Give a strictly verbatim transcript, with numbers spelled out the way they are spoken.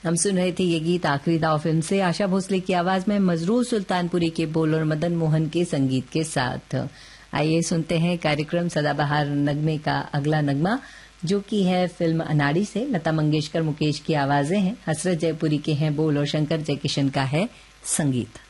हम सुन रहे थे ये गीत आखिरी दाव फिल्म से, आशा भोसले की आवाज में मजरूर सुल्तानपुरी के बोल और मदन मोहन के संगीत के साथ। आइए सुनते हैं कार्यक्रम सदाबहार नगमे का अगला नगमा, जो कि है फिल्म अनाड़ी से। लता मंगेशकर मुकेश की आवाजें हैं, हसरत जयपुरी के हैं बोल और शंकर जयकिशन का है संगीत।